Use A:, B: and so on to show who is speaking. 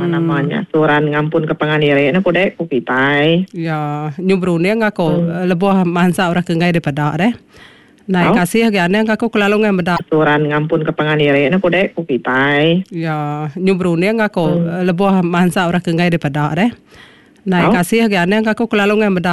A: namanya suran ngampun ke penganire na kodek kupitai.
B: Ya, nyubrune ngako leboh mansa ora kengai de pada deh. Nah, kasih agane ngako kelalungan beda.
A: Suran ngampun ke penganire na kodek kupitai.
B: Ya, nyubrune ngako leboh mansa ora kengai de pada deh. Nah, kasih agane ngako kelalungan beda.